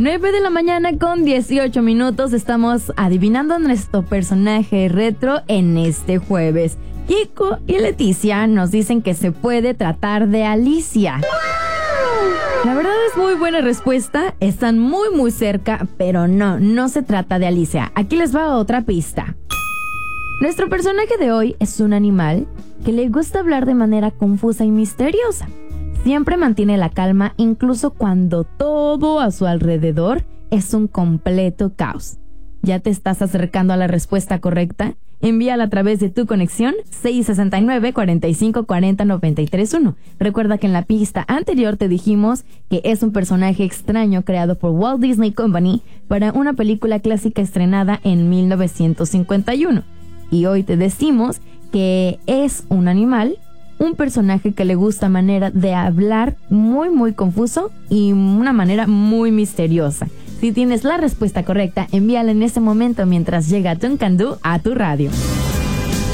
9 de la mañana con 18 minutos. Estamos adivinando nuestro personaje retro en este jueves. Kiko y Leticia nos dicen que se puede tratar de Alicia. La verdad es muy buena respuesta. Están muy cerca, pero no se trata de Alicia. Aquí les va otra pista. Nuestro personaje de hoy es un animal que le gusta hablar de manera confusa y misteriosa. Siempre mantiene la calma incluso cuando todo a su alrededor es un completo caos. ¿Ya te estás acercando a la respuesta correcta? Envíala a través de tu conexión 669-4540-931. Recuerda que en la pista anterior te dijimos que es un personaje extraño creado por Walt Disney Company para una película clásica estrenada en 1951. Y hoy te decimos que es un animal, un personaje que le gusta manera de hablar muy confuso y una manera muy misteriosa. Si tienes la respuesta correcta, envíala en este momento mientras llega Duncan Du a tu radio.